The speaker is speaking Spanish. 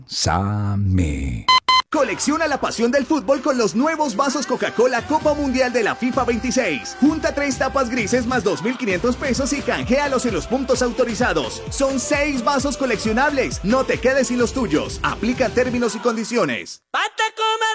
Same. Colecciona la pasión del fútbol con los nuevos vasos Coca-Cola Copa Mundial de la FIFA 26. Junta 3 tapas grises más 2.500 pesos y canjealos en los puntos autorizados. Son 6 vasos coleccionables. No te quedes sin los tuyos. Aplican términos y condiciones.